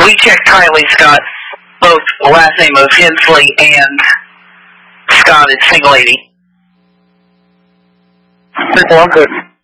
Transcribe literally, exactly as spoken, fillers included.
we checked Kylie Scott, both the last name of Hensley and Scott is single lady. Well, I'm good.